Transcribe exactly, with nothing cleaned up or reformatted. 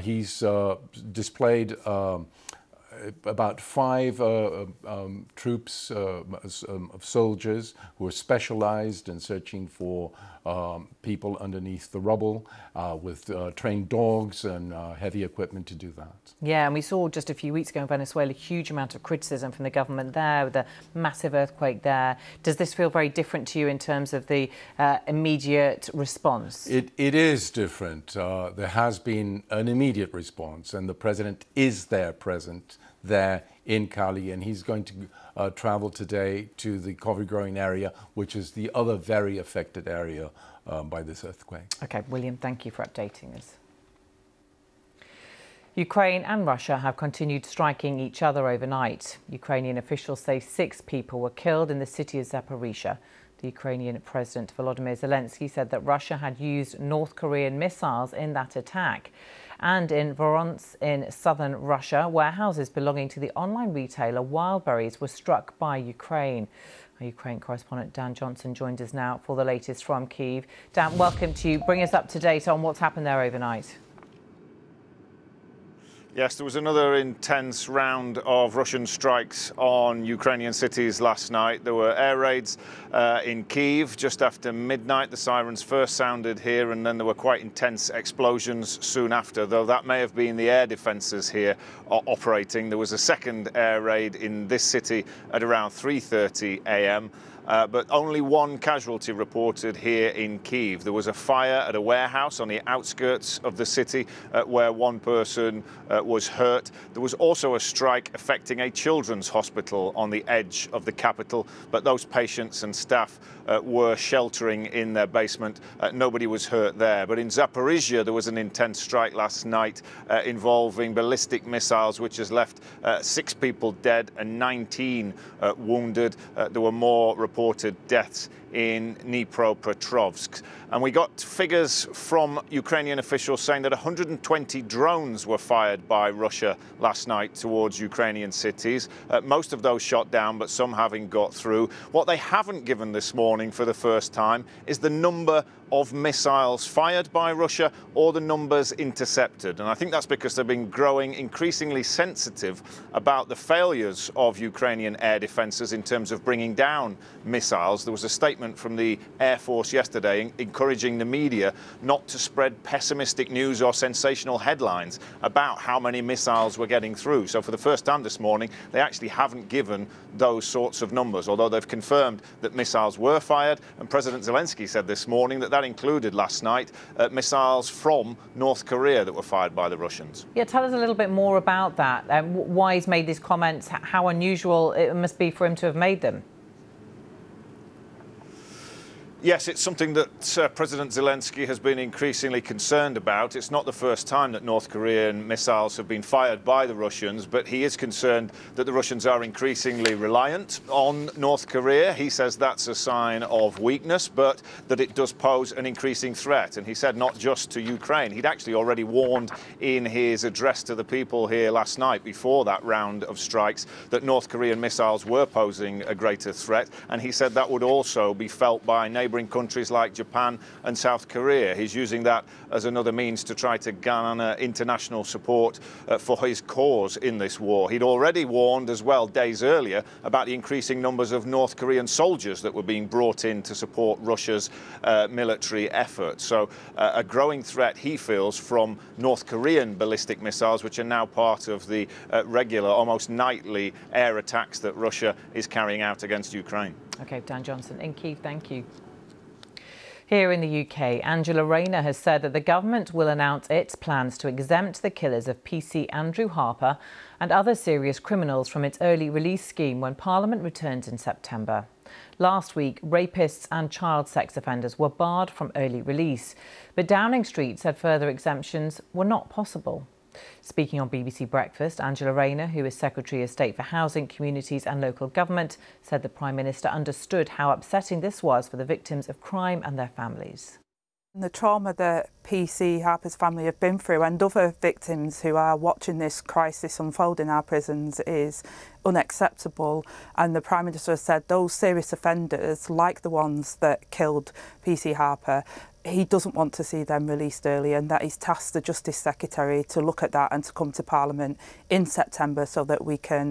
he's uh, displayed um, about five uh, um, troops uh, um, of soldiers who are specialized in searching for um, people underneath the rubble uh, with uh, trained dogs and uh, heavy equipment to do that. Yeah, and we saw just a few weeks ago in Venezuela a huge amount of criticism from the government there with a massive earthquake there. Does this feel very different to you in terms of the uh, immediate response? It, it is different. Uh, there has been an immediate response, and the president is there present there in Cali, and he's going to uh, travel today to the coffee growing area, which is the other very affected area uh, by this earthquake. Okay, William, thank you for updating us. Ukraine and Russia have continued striking each other overnight. Ukrainian officials say six people were killed in the city of Zaporizhia. The Ukrainian President Volodymyr Zelensky said that Russia had used North Korean missiles in that attack. And in Voronezh in southern Russia, warehouses belonging to the online retailer Wildberries were struck by Ukraine. Our Ukraine correspondent Dan Johnson joins us now for the latest from Kyiv. Dan, welcome to you. Bring us up to date on what's happened there overnight. Yes, there was another intense round of Russian strikes on Ukrainian cities last night. There were air raids uh, in Kyiv just after midnight. The sirens first sounded here, and then there were quite intense explosions soon after, though that may have been the air defences here operating. There was a second air raid in this city at around three thirty a m Uh, but only one casualty reported here in Kyiv. There was a fire at a warehouse on the outskirts of the city uh, where one person uh, was hurt. There was also a strike affecting a children's hospital on the edge of the capital, but those patients and staff uh, were sheltering in their basement. Uh, nobody was hurt there. But in Zaporizhia, there was an intense strike last night uh, involving ballistic missiles, which has left uh, six people dead and nineteen uh, wounded. Uh, there were more reports reported deaths in Dnipropetrovsk. And we got figures from Ukrainian officials saying that one hundred twenty drones were fired by Russia last night towards Ukrainian cities. Uh, most of those shot down, but some having got through. What they haven't given this morning for the first time is the number of missiles fired by Russia or the numbers intercepted. And I think that's because they've been growing increasingly sensitive about the failures of Ukrainian air defences in terms of bringing down missiles. There was a statement from the Air Force yesterday encouraging the media not to spread pessimistic news or sensational headlines about how many missiles were getting through. So for the first time this morning, they actually haven't given those sorts of numbers, although they've confirmed that missiles were fired. And President Zelensky said this morning that that included last night uh, missiles from North Korea that were fired by the Russians. Yeah, tell us a little bit more about that. Um, why he's made these comments, how unusual it must be for him to have made them. Yes, it's something that uh, President Zelensky has been increasingly concerned about. It's not the first time that North Korean missiles have been fired by the Russians, but he is concerned that the Russians are increasingly reliant on North Korea. He says that's a sign of weakness, but that it does pose an increasing threat. And he said not just to Ukraine. He'd actually already warned in his address to the people here last night before that round of strikes that North Korean missiles were posing a greater threat. And he said that would also be felt by neighbouring countries like Japan and South Korea. He's using that as another means to try to garner international support uh, for his cause in this war. He'd already warned as well days earlier about the increasing numbers of North Korean soldiers that were being brought in to support Russia's uh, military effort. So uh, a growing threat he feels from North Korean ballistic missiles, which are now part of the uh, regular, almost nightly air attacks that Russia is carrying out against Ukraine. OK, Dan Johnson in Kyiv, thank you. Here in the U K, Angela Rayner has said that the government will announce its plans to exempt the killers of P C Andrew Harper and other serious criminals from its early release scheme when Parliament returns in September. Last week, rapists and child sex offenders were barred from early release, but Downing Street said further exemptions were not possible. Speaking on B B C Breakfast, Angela Rayner, who is Secretary of State for Housing, Communities and Local Government, said the Prime Minister understood how upsetting this was for the victims of crime and their families. The trauma that P C Harper's family have been through and other victims who are watching this crisis unfold in our prisons is unacceptable, and the Prime Minister has said those serious offenders, like the ones that killed P C Harper, he doesn't want to see them released early, and that he's tasked the Justice Secretary to look at that and to come to Parliament in September so that we can